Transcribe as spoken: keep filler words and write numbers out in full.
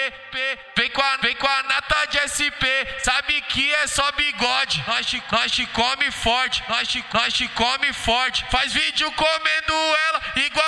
P, vem com a, vem com a nata de S P, sabe que é só bigode. Nós te, nós te come forte, nós te, nós te come forte. Faz vídeo comendo ela igual